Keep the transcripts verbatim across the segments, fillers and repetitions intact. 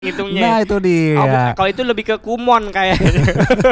Ngitungnya. Nah itu dia. Oh, bukan. Kalau itu lebih ke kumon kayaknya.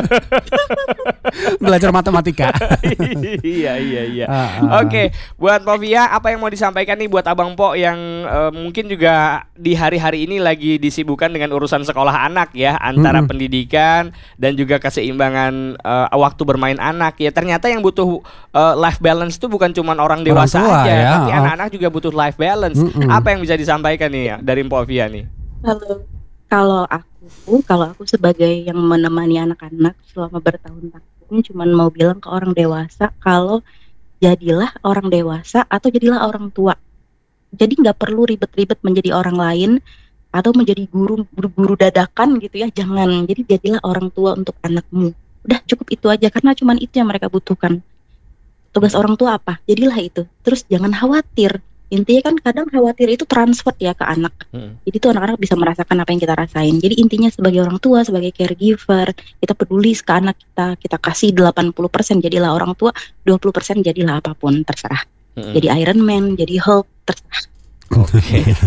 Belajar matematika. Iya iya iya. Uh, uh. Oke, buat Povia, apa yang mau disampaikan nih buat Abang Po yang uh, mungkin juga di hari-hari ini lagi disibukkan dengan urusan sekolah anak ya, antara mm-hmm. pendidikan dan juga keseimbangan uh, waktu bermain anak ya. Ternyata yang butuh uh, life balance itu bukan cuma orang dewasa orang tua, aja, ya. Tapi uh. anak-anak juga butuh life balance. Mm-hmm. Apa yang bisa disampaikan nih ya, dari Povia nih? Halo. Kalau aku, kalau aku sebagai yang menemani anak-anak selama bertahun-tahun, cuman mau bilang ke orang dewasa, kalau jadilah orang dewasa atau jadilah orang tua. Jadi nggak perlu ribet-ribet menjadi orang lain atau menjadi guru guru dadakan gitu ya. Jangan. Jadi jadilah orang tua untuk anakmu. Udah cukup itu aja, karena cuman itu yang mereka butuhkan. Tugas orang tua apa? Jadilah itu. Terus jangan khawatir. Intinya kan kadang khawatir itu transfer ya ke anak. Hmm. Jadi tuh anak-anak bisa merasakan apa yang kita rasain. Jadi intinya sebagai orang tua, sebagai caregiver, kita peduli ke anak kita, kita kasih delapan puluh persen jadilah orang tua, dua puluh persen jadilah apapun, terserah. Hmm. Jadi Iron Man, jadi Hulk, terserah. Oke.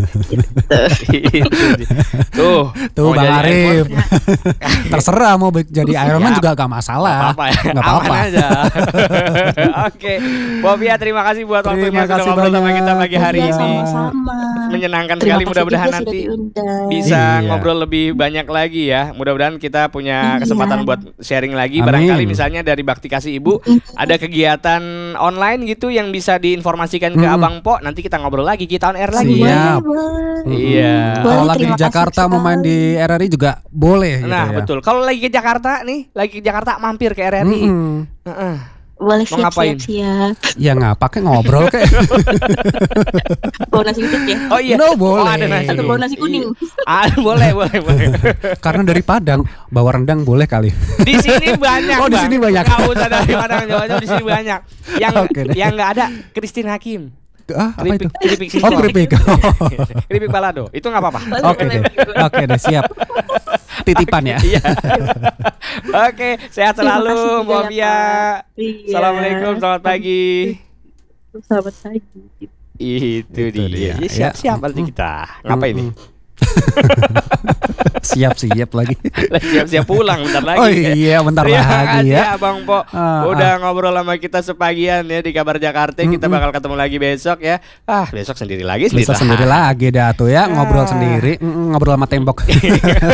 Gitu. Tuh, tuh Bang Arif. Terserah mau jadi Iron Man juga gak masalah. Gak apa-apa ya. Gak apa-apa. Aja. Oke. Povia, terima kasih buat waktunya sudah ngobrol sama kita pagi hari ini. Sama-sama. Menyenangkan terima sekali, mudah-mudahan nanti bisa iya. ngobrol lebih banyak lagi ya. Mudah-mudahan kita punya iya. kesempatan buat sharing lagi. Amin. Barangkali misalnya dari Bakti Kasih Ibu ada kegiatan online gitu yang bisa diinformasikan ke hmm. Abang Po. Nanti kita ngobrol lagi, kita on air lagi. Siap. Iya. Kalau lagi di Jakarta mau main di R R I juga boleh. Nah gitu ya. Betul. Kalau lagi ke Jakarta nih, lagi ke Jakarta mampir ke R R I. Mm-hmm. Uh-uh. Boleh siap-siap. Ya ngapa kayak ngobrol kayak. Bawa nasi uduk ya? Oh iya. No, boleh. Oh, ada nasi. Atau bawa nasi kuning. Ah, boleh, boleh, boleh. Karena dari Padang bawa rendang boleh kali. Di sini banyak. Oh, di sini banyak. Enggak usah dari Padang, Jawa-Jawa di sini banyak. Yang okay, yang enggak ada Christine Hakim. Ah, apa keripik, itu? Keripik oh keripik oh. Keripik balado, itu gak apa-apa. Oke deh, oke deh siap. Titipan ya. Iya. Oke, sehat selalu Povia. Iya. Assalamualaikum, selamat pagi. Selamat pagi. Itu, Itu dia, dia. Ya, siap-siap nanti kita ngapain nih? Siap-siap lagi. Siap-siap pulang bentar lagi. Oh iya bentar Terima lagi kasih ya Abang Po. uh, Udah uh. ngobrol sama kita sepagian ya di Kabar Jakarta. mm-hmm. Kita bakal ketemu lagi besok ya. Ah besok sendiri lagi sendiri, besok sendiri lagi dah tuh ya. ah. Ngobrol sendiri. Mm-mm, ngobrol sama tembok. uh,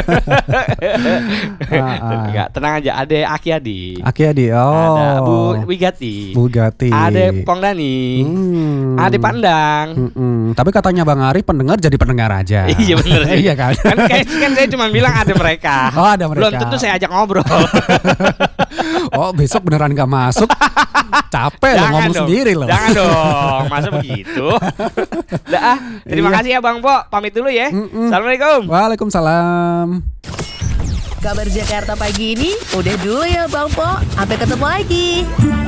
uh. Tenang aja. Ada Aki Adi. Aki Adi. Oh. Ada Bu Wigati. Bugatti. Ada Pong Dani. hmm. Ada Pandang. Mm-mm. Tapi katanya Bang Ari pendengar jadi pendengar aja. Iya bener sih. Iya kan. Kan, kan saya cuma bilang ada mereka. Oh ada mereka. Belum tentu saya ajak ngobrol. Oh besok beneran gak masuk. Capek lo ngomong dong. Sendiri loh. Jangan dong. Masa begitu. Udah ah. Terima iya. kasih ya Bang Po. Pamit dulu ya. Mm-mm. Assalamualaikum. Waalaikumsalam. Kabar Jakarta pagi ini udah dulu ya Bang Po. Sampai ketemu lagi.